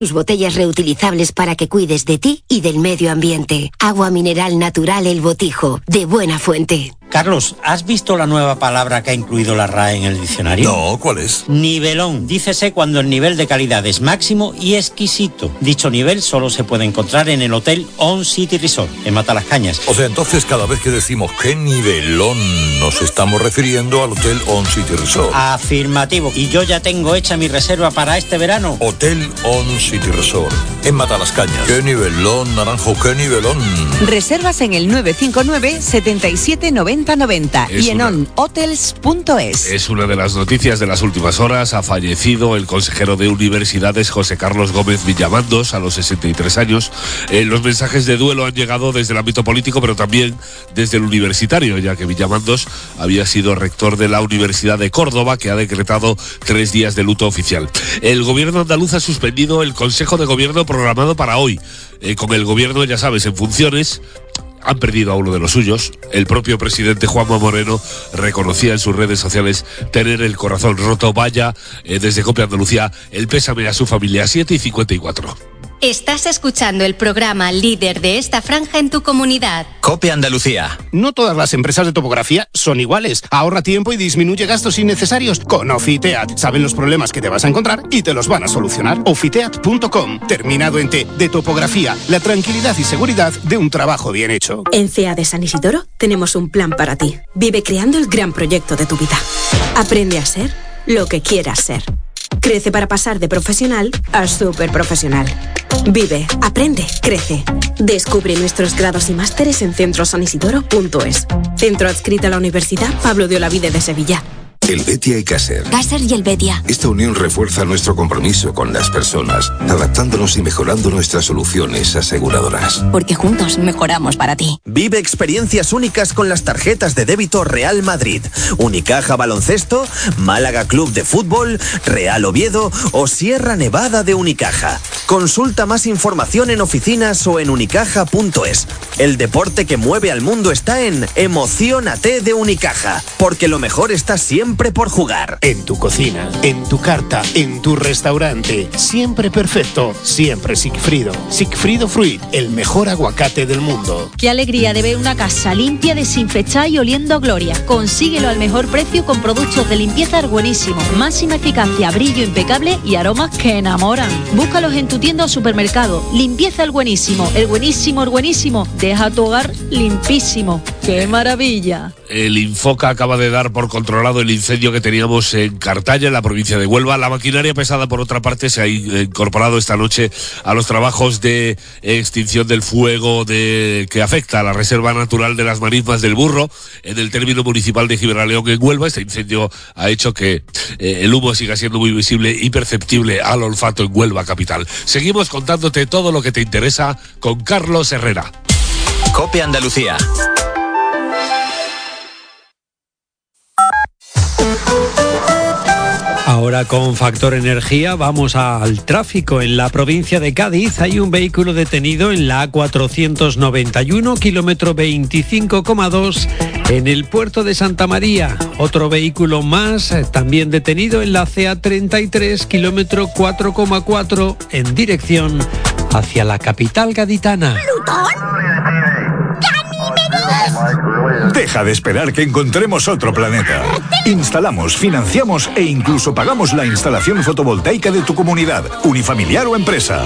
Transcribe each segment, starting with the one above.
Tus botellas reutilizables para que cuides de ti y del medio ambiente. Agua mineral natural El Botijo, de buena fuente. Carlos, ¿has visto la nueva palabra que ha incluido la RAE en el diccionario? No, ¿cuál es? Nivelón. Dícese cuando el nivel de calidad es máximo y exquisito. Dicho nivel solo se puede encontrar en el Hotel On City Resort, en Matalascañas. O sea, entonces cada vez que decimos qué nivelón, nos estamos refiriendo al Hotel On City Resort. Afirmativo. Y yo ya tengo hecha mi reserva para este verano. Hotel On City Resort, en Matalascañas. Qué nivelón, Naranjo, qué nivelón. Reservas en el 959 77 90 90 y en onhotels.es. Es una de las noticias de las últimas horas. Ha fallecido el consejero de Universidades, José Carlos Gómez Villamandos, a los 63 años. Los mensajes de duelo han llegado desde el ámbito político, pero también desde el universitario, ya que Villamandos había sido rector de la Universidad de Córdoba, que ha decretado 3 días de luto oficial. El gobierno andaluz ha suspendido el Consejo de Gobierno programado para hoy. Con el gobierno, ya sabes, en funciones, han perdido a uno de los suyos. El propio presidente Juanma Moreno reconocía en sus redes sociales tener el corazón roto. Vaya, desde COPE Andalucía, el pésame a su familia. 7:54. Estás escuchando el programa líder de esta franja en tu comunidad. COPE Andalucía. No todas las empresas de topografía son iguales. Ahorra tiempo y disminuye gastos innecesarios. Con Ofiteat saben los problemas que te vas a encontrar y te los van a solucionar. Ofiteat.com. Terminado en T, de topografía. La tranquilidad y seguridad de un trabajo bien hecho. En CEA de San Isidoro tenemos un plan para ti. Vive creando el gran proyecto de tu vida. Aprende a ser lo que quieras ser. Crece para pasar de profesional a superprofesional. Vive, aprende, crece. Descubre nuestros grados y másteres en centrosanisidoro.es. Centro adscrito a la Universidad Pablo de Olavide de Sevilla. El Betia y Caser. Caser y el Betia. Esta unión refuerza nuestro compromiso con las personas, adaptándonos y mejorando nuestras soluciones aseguradoras. Porque juntos mejoramos para ti. Vive experiencias únicas con las tarjetas de débito Real Madrid, Unicaja Baloncesto, Málaga Club de Fútbol, Real Oviedo o Sierra Nevada de Unicaja. Consulta más información en oficinas o en unicaja.es. El deporte que mueve al mundo está en Emociónate de Unicaja, porque lo mejor está siempre por jugar. En tu cocina, en tu carta, en tu restaurante. Siempre perfecto, siempre Sigfrido. Sigfrido Fruit, el mejor aguacate del mundo. Qué alegría de ver una casa limpia, desinfectada y oliendo a gloria. Consíguelo al mejor precio con productos de limpieza buenísimos. Máxima eficacia, brillo impecable y aromas que enamoran. Búscalos en tu tienda o supermercado. Limpieza el buenísimo. El buenísimo, el buenísimo. Deja tu hogar limpísimo. ¡Qué maravilla! El Infoca acaba de dar por controlado el incendio que teníamos en Cartaya, en la provincia de Huelva. La maquinaria pesada, por otra parte, se ha incorporado esta noche a los trabajos de extinción del fuego que afecta a la Reserva Natural de las Marismas del Burro, en el término municipal de Gibraleón, en Huelva. Este incendio ha hecho que el humo siga siendo muy visible y perceptible al olfato en Huelva capital. Seguimos contándote todo lo que te interesa con Carlos Herrera. COPE Andalucía. Ahora con Factor Energía vamos al tráfico. En la provincia de Cádiz hay un vehículo detenido en la A491, kilómetro 25,2, en el puerto de Santa María. Otro vehículo más también detenido en la CA33, kilómetro 4,4, en dirección hacia la capital gaditana. ¿Plutón? Deja de esperar que encontremos otro planeta. Instalamos, financiamos e incluso pagamos la instalación fotovoltaica de tu comunidad, unifamiliar o empresa.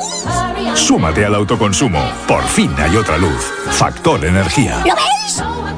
Súmate al autoconsumo. Por fin hay otra luz. Factor Energía. ¿Lo ves?